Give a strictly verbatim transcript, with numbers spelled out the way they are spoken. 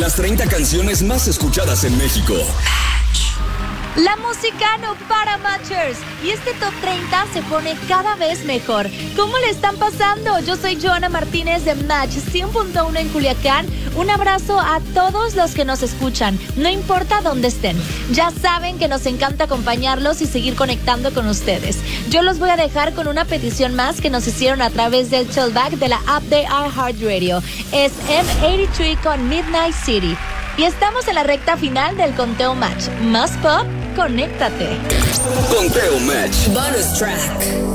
Las treinta canciones más escuchadas en México. La música no para, Matchers. Y este top treinta se pone cada vez mejor. ¿Cómo le están pasando? Yo soy Joana Martínez de Match cien punto uno en Culiacán. Un abrazo a todos los que nos escuchan, no importa dónde estén. Ya saben que nos encanta acompañarlos y seguir conectando con ustedes. Yo los voy a dejar con una petición más que nos hicieron a través del Tailback de la app de iHeartRadio. Es M ochenta y tres con Midnight City. Y estamos en la recta final del Conteo Match. Más pop, conéctate. Conteo Match. Bonus track.